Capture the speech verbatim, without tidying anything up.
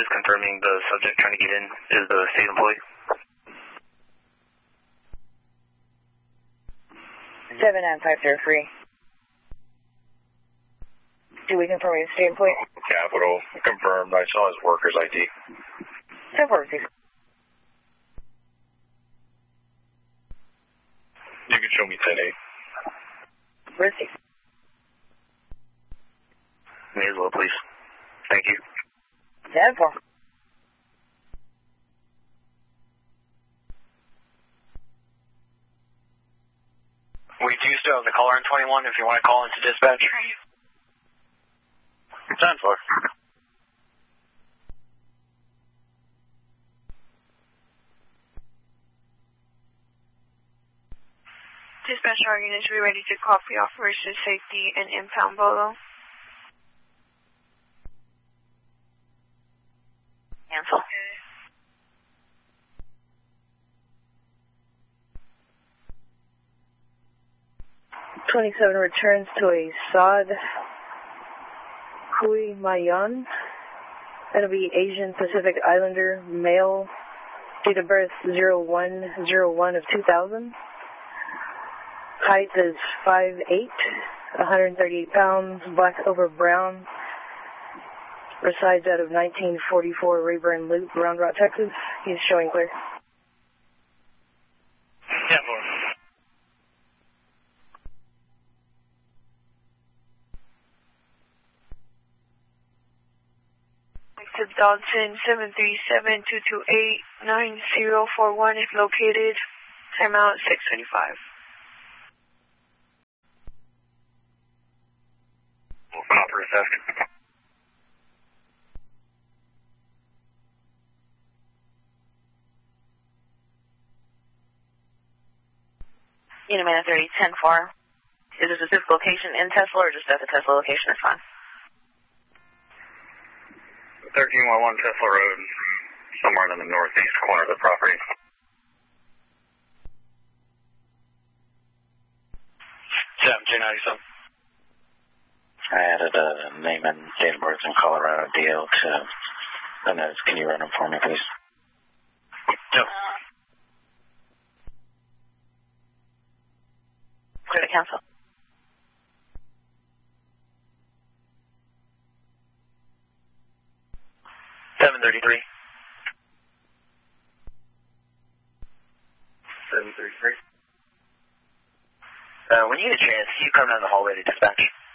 just confirming the subject trying to get in is the state employee. seven nine five zero three. Do we confirm he's a state employee? Capital, confirmed. I saw his worker's I D. ten four, please. You can show me ten eight. Where's he? May as well, please. Thank you. ten four. We do still have the caller on twenty-one if you want to call into dispatch. ten four. Dispatch Oregon is we ready to copy operation safety and impound Bolo. Cancel. twenty-seven returns to a Saad Hui Mayan. That'll be Asian Pacific Islander, male, date of birth zero one zero one of two thousand. Height is five eight, one hundred thirty-eight pounds, black over brown. Resides out of nineteen forty-four Rayburn Loop, Round Rock, Texas. He's showing clear. ten four. To Dodson seven three seven two two eight nine zero four one is located. Timeout six twenty-five. Copper theft. Unimana thirty, ten four. Is this a specific location in Tesla or just at the Tesla location? It's fine. thirteen one one Tesla Road, somewhere in the northeast corner of the property. seven two nine seven. I added a name and date of birth in Colorado deal to the notes. Can you run them for me, please? Yep. Clear to cancel. seven thirty-three. seven thirty-three. Uh, when you get a chance, you come down the hallway to dispatch.